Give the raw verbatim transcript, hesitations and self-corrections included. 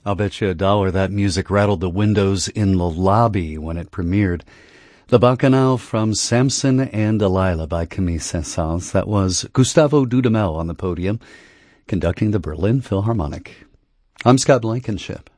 I'll bet you a dollar that music rattled the windows in the lobby when it premiered. The Bacchanal from Samson and Delilah by Camille Saint-Saëns. That was Gustavo Dudamel on the podium, conducting the Berlin Philharmonic. I'm Scott Blankenship.